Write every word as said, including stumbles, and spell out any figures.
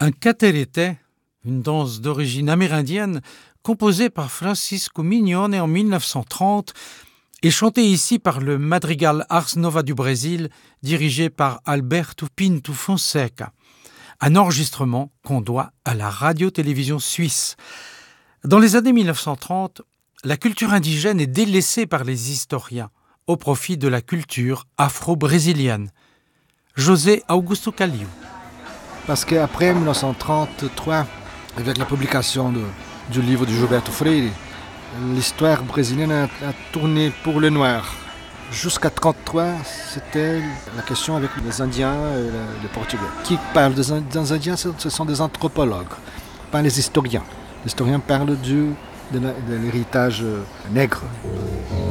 Un caterete, une danse d'origine amérindienne, composée par Francisco Mignone en mille neuf cent trente et chantée ici par le Madrigal Ars Nova du Brésil, dirigé par Alberto Pinto Fonseca. Un enregistrement qu'on doit à la radio-télévision suisse. Dans les années mille neuf cent trente, la culture indigène est délaissée par les historiens au profit de la culture afro-brésilienne. José Augusto Calil. Parce qu'après mille neuf cent trente-trois, avec la publication de, du livre de Gilberto Freire, l'histoire brésilienne a, a tourné pour le noir. Jusqu'à mille neuf cent trente-trois, c'était la question avec les Indiens et les Portugais. Qui parle des, des Indiens, ce sont des anthropologues, pas les historiens. Les historiens parlent du, de, la, de l'héritage nègre.